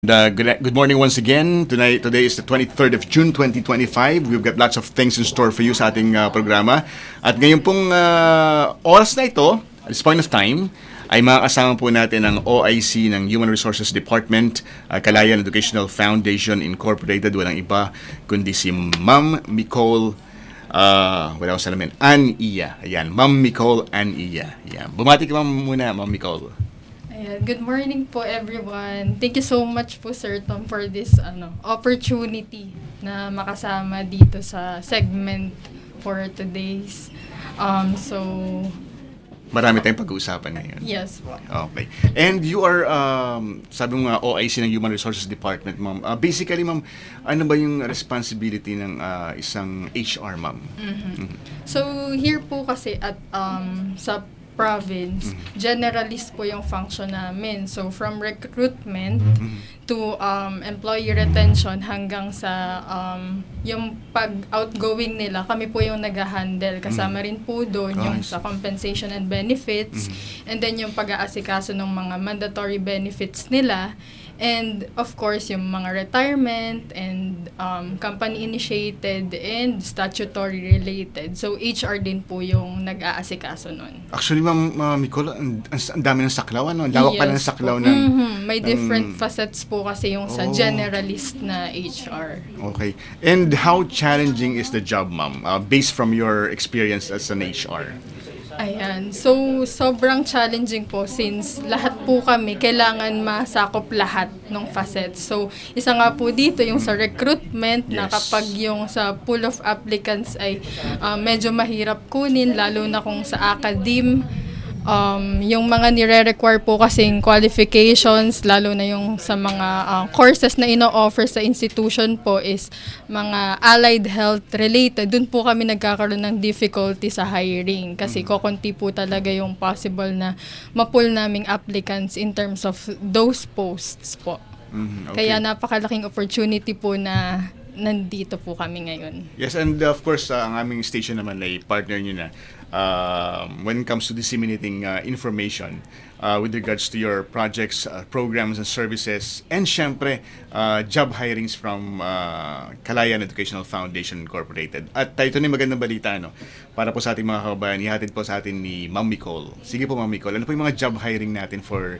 Good morning once again. Today is the 23rd of June 2025. We've got lots of things in store for you sa ating programa. At ngayon pong oras na ito, at this point of time, ay makakasama po natin ang OIC ng Human Resources Department, Calayan Educational Foundation Incorporated. Walang iba kundi si Ma'am Micole wala akong salamin. Ann-Iya. Ayan, Ma'am Micole Ann-Iya. Ayan. Bumati ka muna, Ma'am Micole. Good morning po everyone. Thank you so much po Sir Tom for this opportunity na makasama dito sa segment for today's so marami tayong pag-uusapan ngayon. yes po. Okay. And you are sabi mo nga OIC ng Human Resources Department, Ma'am. Basically, Ma'am, ano ba yung responsibility ng isang HR, Ma'am? So here po kasi at sa province, generalist po yung function namin. So, from recruitment to employee retention hanggang sa yung pag-outgoing nila, kami po yung nag-handle. Kasama rin po doon yung sa compensation and benefits, and then yung pag-aasikaso ng mga mandatory benefits nila. And of course, yung mga retirement and company-initiated and statutory related. So, HR din po yung nag-aasikaso nun. Actually, Ma'am Micole, ang dami ng saklaw, ano? Lawak pala ng saklaw ng... May different facets po kasi yung sa generalist na HR. Okay. And how challenging is the job, Ma'am, based from your experience as an HR? Ayan. So, sobrang challenging po since lahat po kami kailangan masakop lahat ng facets. So, isa nga po dito yung sa recruitment na kapag yung sa pool of applicants ay medyo mahirap kunin, lalo na kung sa academe. Yung mga nire-require po kasing qualifications, lalo na yung sa mga courses na ino-offer sa institution po is mga allied health related. Doon po kami nagkakaroon ng difficulty sa hiring kasi kokonti po talaga yung possible na ma-pull naming applicants in terms of those posts po. Okay. Kaya napakalaking opportunity po na nandito po kami ngayon. Yes, and of course, ang aming station naman ay partner nyo na when it comes to disseminating information with regards to your projects, programs, and services, and syempre, job hirings from Calayan Educational Foundation Incorporated. At ito na yung magandang balita, no? Para po sa ating mga kababayan, ihatid po sa atin ni Ma'am Micole. Sige po, Ma'am Micole, ano po yung mga job hiring natin for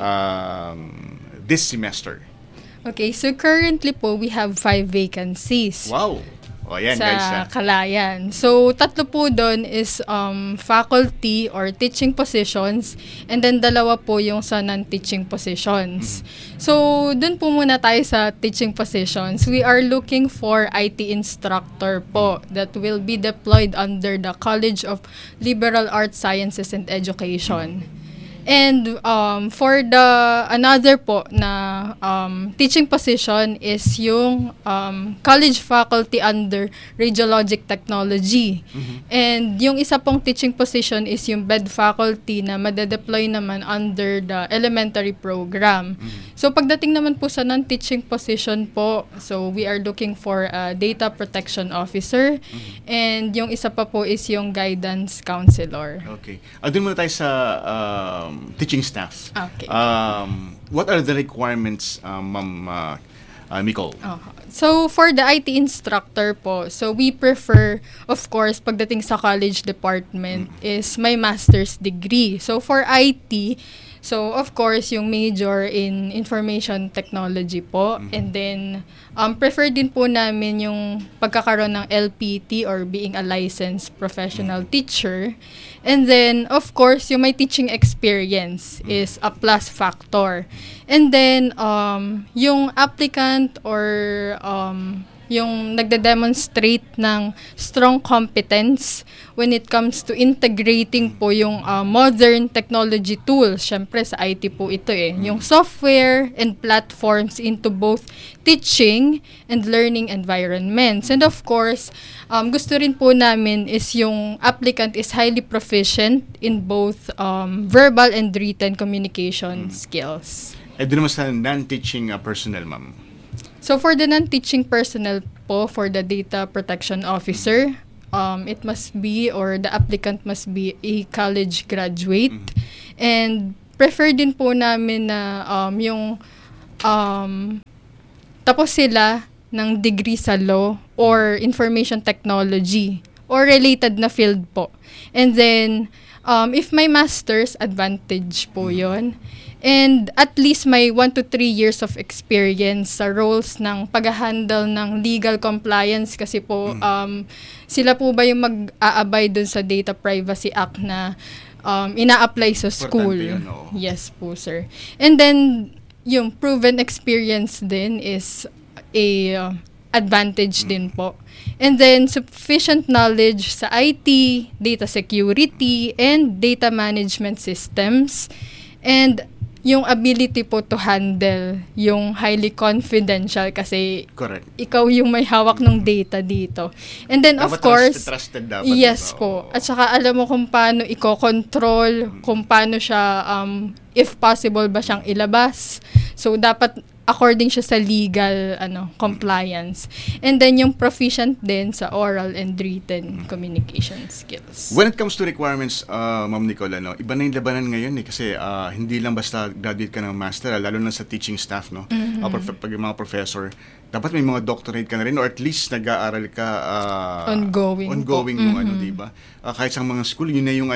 this semester? Okay, so currently po, we have 5 vacancies. Wow! O, yan, sa guys. Calayan. So, 3 po doon is faculty or teaching positions, and then 2 po yung sa non-teaching positions. So, doon po muna tayo sa teaching positions. We are looking for IT instructor po that will be deployed under the College of Liberal Arts, Sciences, and Education. And for the another po na teaching position is yung college faculty under radiologic technology. And yung isa pong teaching position is yung bed faculty na madedeploy naman under the elementary program. So pagdating naman po sa non-teaching position po, so we are looking for a data protection officer, and yung isa pa po is yung guidance counselor. Okay. Doon muna tayo sa teaching staff. Okay. What are the requirements, Ma'am Micole? So, for the IT instructor po, so we prefer, of course, pagdating sa college department, is may master's degree. So, for IT, so of course, yung major in information technology po. And then, prefer din po namin yung pagkakaroon ng LPT or being a licensed professional teacher. And then, of course, yung may teaching experience is a plus factor. And then, yung applicant or yung nagde-demonstrate ng strong competence when it comes to integrating po yung modern technology tools. Syempre, sa IT po ito yung software and platforms into both teaching and learning environments. And of course, gusto rin po namin is yung applicant is highly proficient in both verbal and written communication skills. Doon naman sa non-teaching personnel, Ma'am. So for the non-teaching personnel po, for the data protection officer, it must be, or the applicant must be a college graduate. And prefer din po namin na yung tapos sila ng degree sa law or information technology or related na field po. And then, if may master's, advantage po yon. And at least may 1 to 3 years of experience sa roles ng pag-handle ng legal compliance kasi po, sila po ba yung mag-aabay dun sa Data Privacy Act na ina-apply sa school? Importante yun, oo. Yes po, sir. And then, yung proven experience din is a advantage din po. And then, sufficient knowledge sa IT, data security, and data management systems. And yung ability po to handle yung highly confidential kasi Correct. ikaw yung may hawak ng data dito. And then, of Dapat course, trusted dapat. yes diba? po. Oo. At saka alam mo kung paano i-control, kung paano siya, if possible ba siyang ilabas. So, dapat according siya sa legal compliance. And then, yung proficient din sa oral and written communication skills. When it comes to requirements, Ma'am Nicole, iba na yung labanan ngayon kasi hindi lang basta graduate ka ng master, lalo na sa teaching staff, no? Pag yung mga professor, dapat may mga doctorate ka na rin or at least nag-aaral ka Ongoing yung di ba? Kahit sa mga school, yun na yung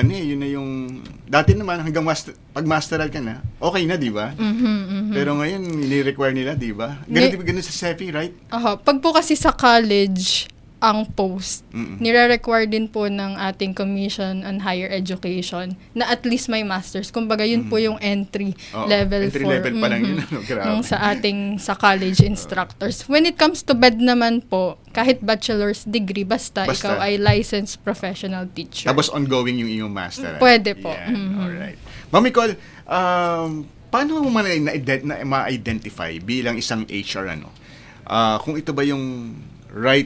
dati naman hanggang pag masteral ka na, okay na, di ba? Pero ngayon, ni-require nila, di ba? Ganun sa CEPI, right? Pag po kasi sa college, ang post, nire-require din po ng ating Commission on Higher Education na at least may master's. Kumbaga, yun po yung entry level entry for level pa lang yun. Grabe. nung sa college instructors. When it comes to BED naman po, kahit bachelor's degree, basta ikaw ay licensed professional teacher. Tapos ongoing yung iyong master. Pwede po. Yeah. Alright. Ma'am Nicole, paano mo ma-identify bilang isang HR, kung ito ba yung right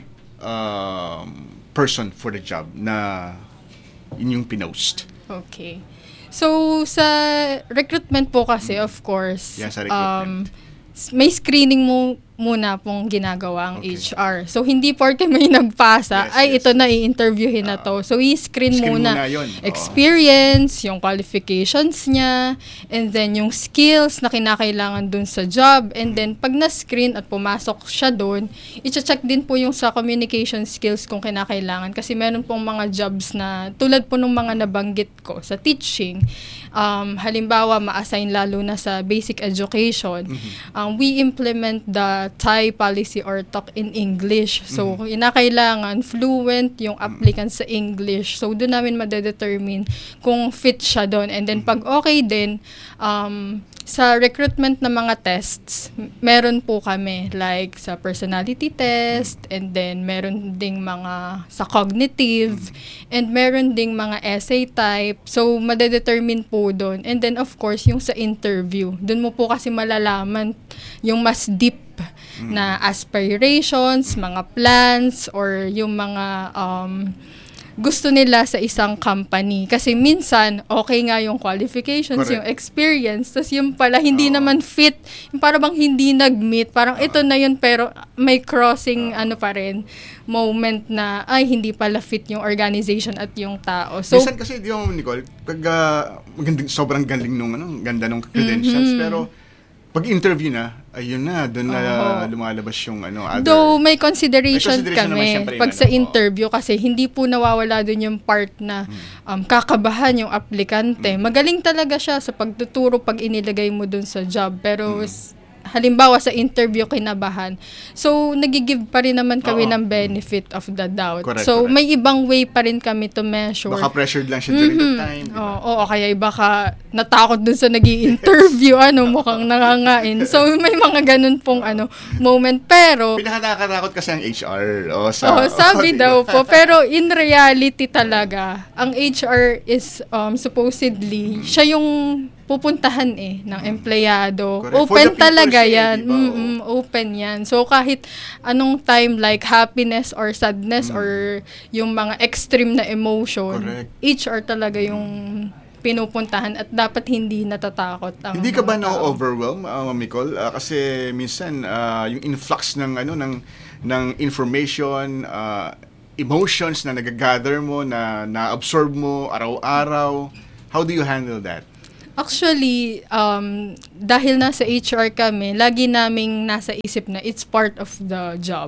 person for the job na inyong pinost? Okay. So, sa recruitment po kasi, of course, Yeah, sa recruitment. may screening muna pong ginagawa ang Okay. HR. So, hindi porke may nagpasa, Yes. ito na i-interviewin na to. So, i-screen Screen muna. muna yun. Oo. Experience, yung qualifications niya, and then yung skills na kinakailangan dun sa job. And then, pag na-screen at pumasok siya dun, i-check din po yung sa communication skills kung kinakailangan. Kasi meron pong mga jobs na, tulad po ng mga nabanggit ko sa teaching, halimbawa, ma-assign lalo na sa basic education, we implement the Thai policy or talk in English. So, kinakailangan fluent yung applicant sa English. So, doon namin madedetermine kung fit siya doon. And then, pag okay din, sa recruitment ng mga tests, meron po kami like sa personality test, and then meron ding mga sa cognitive, and meron ding mga essay type. So, madedetermine po doon. And then, of course, yung sa interview. Doon mo po kasi malalaman yung mas deep na aspirations, mga plans, or yung mga gusto nila sa isang company. Kasi minsan, okay nga yung qualifications, Correct. yung experience, tapos yung pala hindi naman fit, yung parang bang hindi nag-meet, parang ito na yun, pero may crossing pa rin, moment na, ay, hindi pala fit yung organization at yung tao. So, minsan kasi, di mo, Nicole, pag sobrang galing ganda nung credentials, pero pag interview na, ayun na, doon na lumalabas yung other. Though may consideration naman, kami syempre, pag sa interview kasi hindi po nawawala doon yung part na kakabahan yung aplikante. Magaling talaga siya sa pagtuturo pag inilagay mo doon sa job. Pero halimbawa sa interview kinabahan. So, nagigive pa rin naman kami ng benefit of the doubt. Correct, So, correct. may ibang way pa rin kami to measure. Baka pressured lang siya during that time. Diba? Oo, kaya baka natakot dun sa nag-i-interview, mukhang nangangain. So, may mga ganun pong moment. Pero, Pinaka-nakakatakot kasi ang HR. sabi daw po. Pero in reality talaga, ang HR is supposedly, siya yung pupuntahan ng empleyado. Correct. For Open the people talaga say, yan. diba? Open yan. So, kahit anong time like happiness or sadness or yung mga extreme na emotion, Correct. HR talaga yung pinupuntahan at dapat hindi natatakot ang Hindi ka ba mga tao. na-overwhelm, Ma'am Nicole? Kasi minsan, yung influx ng information, emotions na nagagather mo, na na-absorb mo araw-araw, how do you handle that? Actually, dahil nasa HR kami, lagi naming nasa isip na it's part of the job.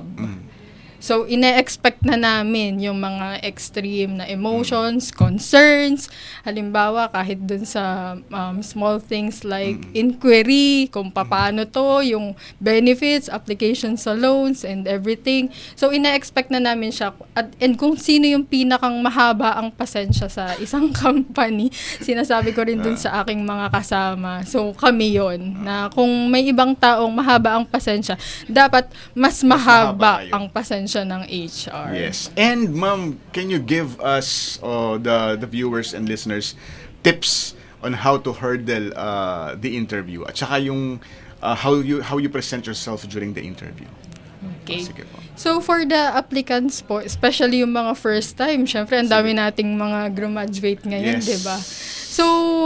So, ine-expect na namin yung mga extreme na emotions, concerns. Halimbawa, kahit dun sa small things like inquiry, kung paano to, yung benefits, applications sa loans, and everything. So, ine-expect na namin siya. And kung sino yung pinakang mahaba ang pasensya sa isang company, sinasabi ko rin dun sa aking mga kasama. So, kami yon na kung may ibang taong mahaba ang pasensya, dapat mas mahaba ang pasensya ng HR. Yes. And ma'am, can you give us the viewers and listeners tips on how to hurdle the interview at saka yung how you present yourself during the interview? Okay. Sige po. So for the applicants po, especially yung mga first time, syempre ang dami nating mga graduate ngayon, Yes. 'di ba? So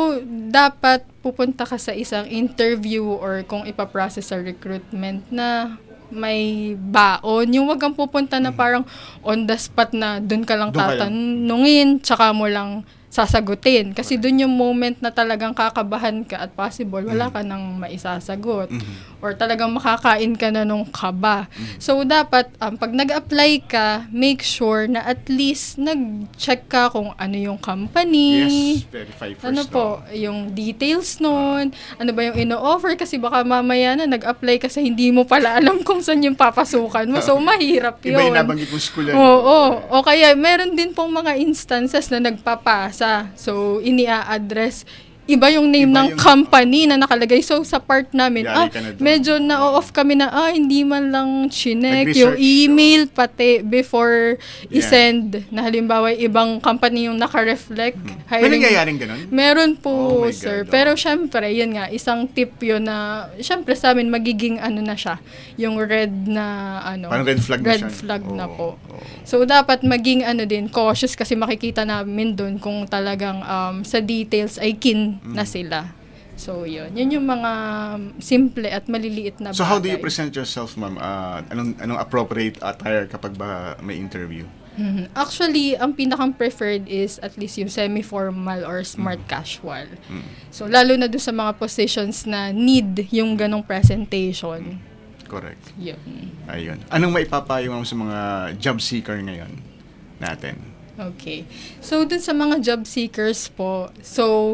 dapat pupunta ka sa isang interview or kung ipaprocess sa recruitment na may baon. Yung wag kang pupunta na parang on the spot na dun ka lang tatanungin, tsaka mo lang sasagutin. Kasi dun yung moment na talagang kakabahan ka at possible wala ka nang maisasagot. Or talagang makakain ka na nung kaba. So, dapat, pag nag-apply ka, make sure na at least nag-check ka kung ano yung company. Yes, verify first. Ano po, yung details nun, ano ba yung ino-offer, kasi baka mamaya na nag-apply ka sa hindi mo pala alam kung saan yung papasukan mo. So, mahirap yun. Iba yung nabanggit mong school. Oo. O kaya, meron din pong mga instances na nagpapasa. So, ini-address iba yung name ng company na nakalagay. So, sa part namin, medyo na-off kami na, hindi man lang chinek yung email pati before i-send. Na halimbawa, ibang company yung naka-reflect. May nangyayaring ganun? Meron po, sir. Pero syempre, yun nga, isang tip yun na, syempre sa amin, magiging ano na siya, yung red na, parang red flag na siya. Red flag na po. So, dapat maging din, cautious kasi makikita namin dun kung talagang sa details ay keen na sila. So, yun. Yun yung mga simple at maliliit na bagay. So, how do you present yourself, ma'am? Anong appropriate attire kapag ba may interview? Actually, ang pinakang preferred is at least yung semi-formal or smart casual. So, lalo na doon sa mga positions na need yung ganong presentation. Correct. Yun. Ayun. Anong maipapayo mo sa mga job seeker ngayon natin? Okay. So, dun sa mga job seekers po, so,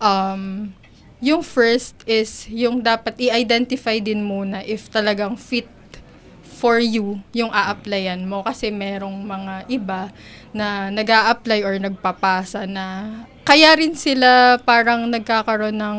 yung first is yung dapat i-identify din muna if talagang fit for you yung a-applyan mo. Kasi merong mga iba na nag-a-apply or nagpapasa na kaya rin sila parang nagkakaroon ng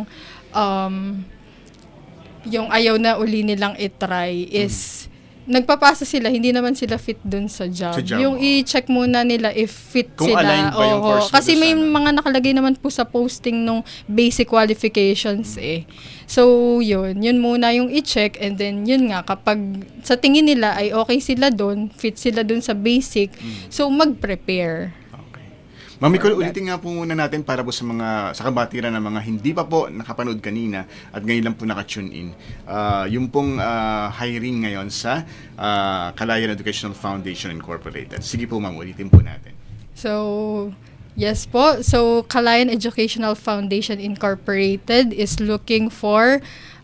yung ayaw na uli nilang itry is nagpapasa sila, hindi naman sila fit dun sa job. Yung i-check muna nila if fit kung sila. Aligned ba yung course kasi may mga nakalagay naman po sa posting nung basic qualifications So, yun muna yung i-check and then yun nga, kapag sa tingin nila ay okay sila dun, fit sila dun sa basic, so mag-prepare. Ma'am Nicole, ulitin nga po muna natin para po sa kabatiran ng mga hindi pa po nakapanood kanina at ngayon lang po naka-tune in. Yung pong hiring ngayon sa Calayan Educational Foundation Incorporated. Sige po ma'am, ulitin po natin. So, yes po. So, Calayan Educational Foundation Incorporated is looking for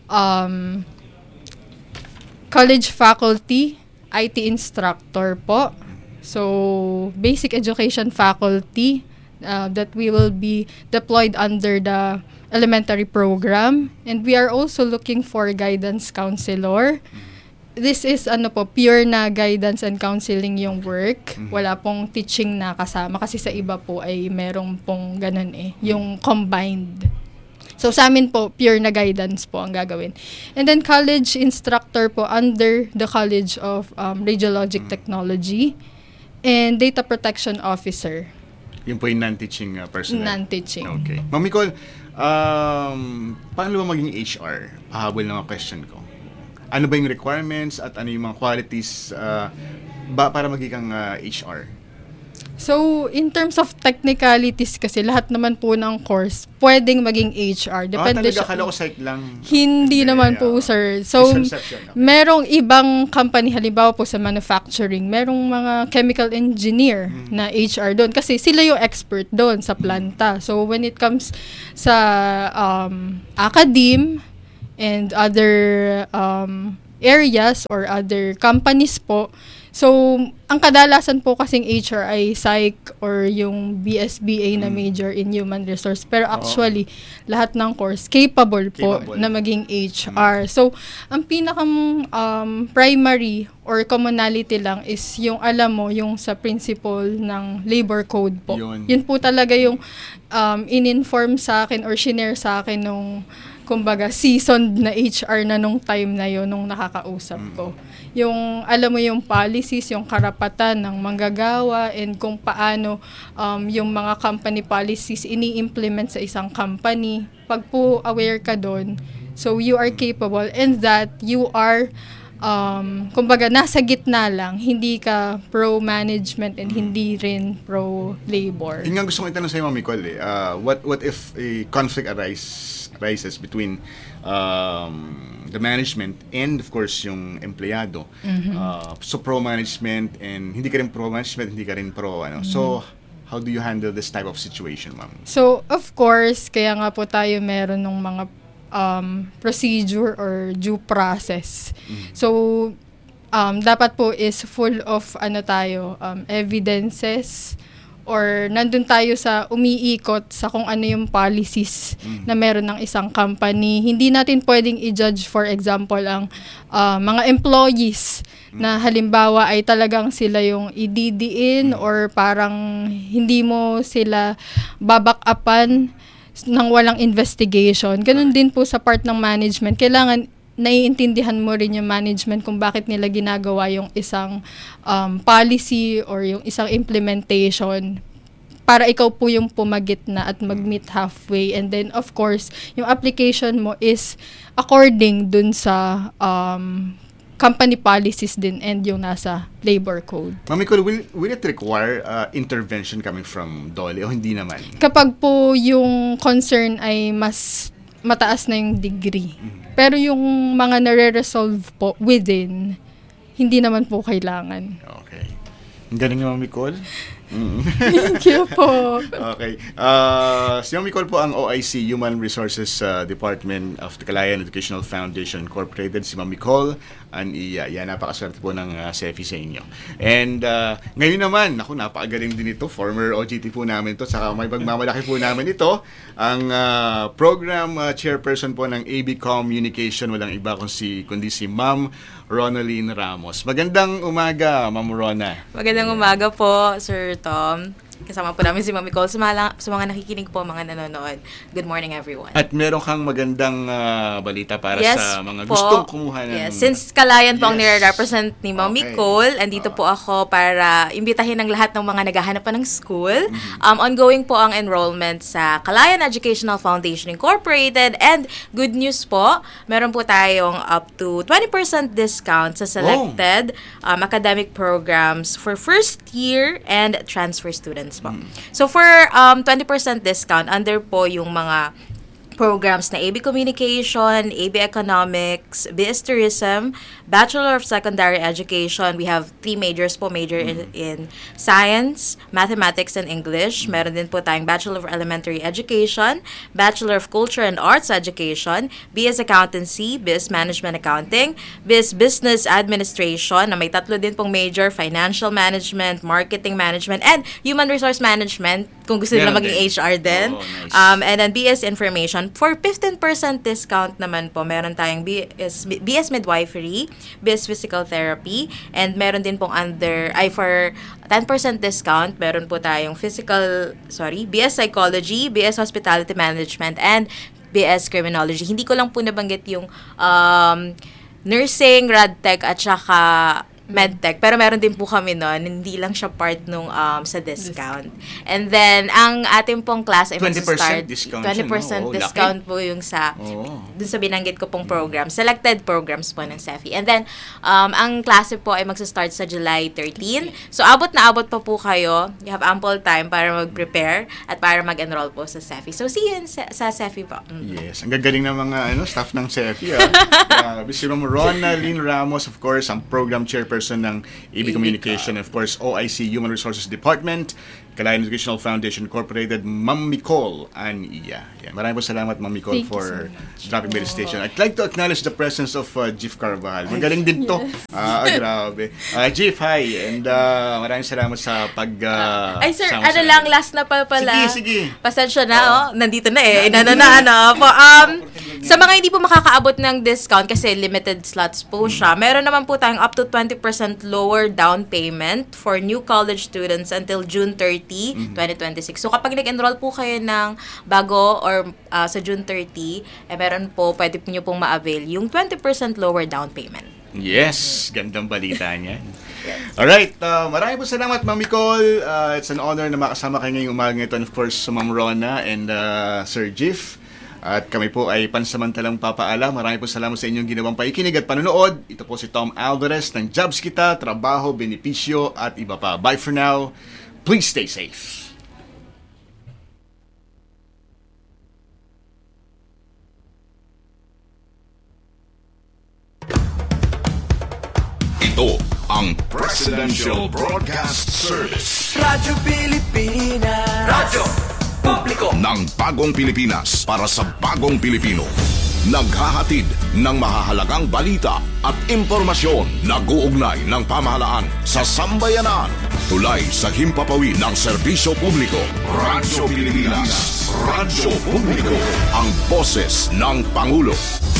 college faculty, IT instructor po. So, basic education faculty that we will be deployed under the elementary program. And we are also looking for guidance counselor. This is pure na guidance and counseling yung work. Wala pong teaching na kasama kasi sa iba po ay merong pong ganun yung combined. So, sa amin po, pure na guidance po ang gagawin. And then, college instructor po under the College of Radiologic Technology. And data protection officer. Yung po yung non-teaching personnel? Non-teaching. Okay. Ma'am Nicole, paano ba maging HR? Pahabol na mga question ko. Ano ba yung requirements at ano yung mga qualities para maging HR? So, in terms of technicalities kasi, lahat naman po ng course, pwedeng maging HR. Depende talaga, siya. kala ko site lang. Hindi naman po, sir. So, Misconception, okay. merong ibang company, halimbawa po sa manufacturing, merong mga chemical engineer na HR doon. Kasi sila yung expert doon sa planta. So, when it comes sa academe and other areas or other companies po, so, ang kadalasan po kasing HR ay psych or yung BSBA na major in human resource. Pero actually, lahat ng course capable po na maging HR. So, ang pinakang primary or commonality lang is yung alam mo, yung sa principle ng labor code po. Yun po talaga yung in-inform sa akin or shinare sa akin nung kumbaga seasoned na HR na nung time na yon nung nakakausap ko. Yung alam mo yung policies, yung karapatan ng manggagawa and kung paano yung mga company policies ini-implement sa isang company. Pag po aware ka doon, so you are capable and that you are kumbaga nasa gitna lang, hindi ka pro-management and hindi rin pro-labor. Yun nga gusto kong itanong sa'yo, Ma'am Nicole, what if a conflict arises between the management and of course yung empleyado? So pro-management and hindi ka rin pro-management, hindi ka rin pro-ano. So how do you handle this type of situation, ma'am? So of course, kaya nga po tayo meron ng mga procedure or due process. So dapat po is full of evidences or nandun tayo sa umiikot sa kung ano yung policies na meron ng isang company. Hindi natin pwedeng i-judge, for example, ang mga employees na halimbawa ay talagang sila yung ididiin or parang hindi mo sila babak-upan nang walang investigation. Ganun din po sa part ng management. Kailangan naiintindihan mo rin yung management kung bakit nila ginagawa yung isang policy or yung isang implementation para ikaw po yung pumagitna at mag-meet halfway. And then, of course, yung application mo is according dun sa company policies din and yung nasa labor code. Ma'am Nicole, will it require intervention coming from DOLE o hindi naman? Kapag po yung concern ay mas mataas na yung degree. Pero yung mga nare-resolve po within, hindi naman po kailangan. Okay. Ang galing ni Ma'am Nicole. Thank you po. Okay. Si Ma'am Nicole po ang OIC, Human Resources Department of the Calayan Educational Foundation Incorporated. Si Ma'am Nicole Ania. Yan, napakaswerte po ng CEFI sa inyo. And ngayon naman, napakagaling din ito. Former OJT po namin ito. Saka may pagmamalaki po namin ito. Ang program chairperson po ng AB Communication, walang iba kundi si Ma'am Ronaline Ramos. Magandang umaga, Ma'am Rona. Magandang umaga po, Sir Tom. Kasama po namin si Ma'am Nicole. Sa mga nakikinig po, mga nanonood. Good morning, everyone. At meron kang magandang balita para sa mga po, gustong kumuha ng... Yes, since Calayan po ang nire-represent ni Ma'am Nicole, andito po ako para imbitahin ang lahat ng mga naghahanap pa ng school. Ongoing po ang enrollment sa Calayan Educational Foundation Incorporated. And good news po, meron po tayong up to 20% discount sa selected academic programs for first year and transfer students. So for 20% discount, under po yung mga programs na AB Communication, AB Economics, BS Tourism, Bachelor of Secondary Education. We have 3 majors po, major in Science, Mathematics, and English. Meron din po tayong Bachelor of Elementary Education, Bachelor of Culture and Arts Education, BS Accountancy, BS Management Accounting, BS Business Administration, na may 3 din pong major, Financial Management, Marketing Management, and Human Resource Management, kung gusto nila maging HR din. Nice. And then BS Information. For 15% discount naman po, meron tayong BS Midwifery, BS Physical Therapy, and meron din pong for 10% discount, meron po tayong BS Psychology, BS Hospitality Management, and BS Criminology. Hindi ko lang po nabanggit yung nursing, radtech, at saka medtech. Pero meron din po kami nun, hindi lang siya part nung sa discount. And then, ang ating pong class ay 20% mag-start. discount 20% siya, no? discount po yung sa, dun sa binanggit ko pong program. Selected programs po ng CEFI. And then, ang klase po ay mag-start sa July 13. So, abot na abot pa po kayo. You have ample time para mag-prepare at para mag-enroll po sa CEFI. So, see you sa CEFI po. Yes, ang gagaling ng mga staff ng CEFI. Si Rona Lynn Ramos, of course, ang program chairperson ng AB Communication, of course, OIC Human Resources Department, Calayan Educational Foundation Incorporated, Ma'am Nicole Ania. Yeah, maraming po salamat, Ma'am Nicole, Thank you for so dropping by the station. I'd like to acknowledge the presence of Jeff Carvajal. Magaling din to. Grabe. Jeff, hi. And maraming salamat sa pag... Ay, sir, sama sa lang, atin. last na pala. Sige. Pasensya na, nandito na eh. Sa mga hindi po makakaabot ng discount kasi limited slots po siya, meron naman po tayong up to 20% lower down payment for new college students until June 30, 2026. So, kapag nag-enroll po kayo ng bago or sa June 30, meron po, pwede nyo pong ma-avail yung 20% lower down payment. Yes, gandang balita niyan. Alright, maraming po salamat, Ma'am Nicole. It's an honor na makasama kayo ngayong umaga ito, and of course, Ma'am Rona and Sir Jeff. At kami po ay pansamantalang papaala. Maraming po salamat sa inyong ginawang paikinig at panonood. Ito po si Tom Alvarez ng Jobs Kita, Trabaho, Benepisyo at iba pa. Bye for now. Please stay safe. Ito ang Presidential Broadcast Service. Radyo Pilipinas. Radyo Publiko Ng bagong Pilipinas para sa bagong Pilipino. Naghahatid ng mahahalagang balita at impormasyon na guugnay ng pamahalaan sa sambayanan. Tulay sa himpapawid ng serbisyo publiko. Radyo Pilipinas. Radyo Publiko. Ang boses ng Pangulo.